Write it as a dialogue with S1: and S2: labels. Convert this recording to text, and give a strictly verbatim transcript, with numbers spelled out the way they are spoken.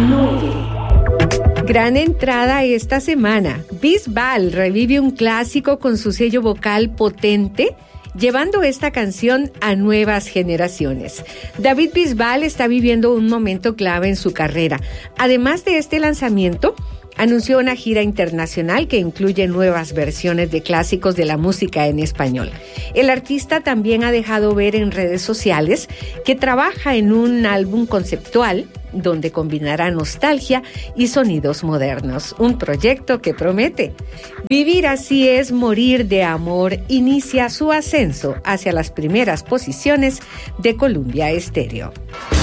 S1: nueve. Gran entrada esta semana. Bisbal revive un clásico con su sello vocal potente, llevando esta canción a nuevas generaciones. David Bisbal está viviendo un momento clave en su carrera. Además de este lanzamiento, anunció una gira internacional que incluye nuevas versiones de clásicos de la música en español. El artista también ha dejado ver en redes sociales que trabaja en un álbum conceptual donde combinará nostalgia y sonidos modernos. Un proyecto que promete. Vivir así es morir de amor inicia su ascenso hacia las primeras posiciones de Columbia Estéreo.